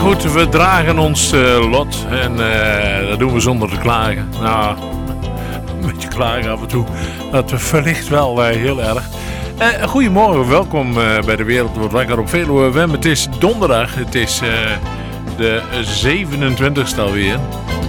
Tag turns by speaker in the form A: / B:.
A: goed, we dragen ons lot en dat doen we zonder te klagen. Nou, een beetje klagen af en toe. Dat verlicht wel heel erg. Goedemorgen, welkom bij De Wereld Wordt Wakker op Veluwe. Het is donderdag, het is de 27e alweer.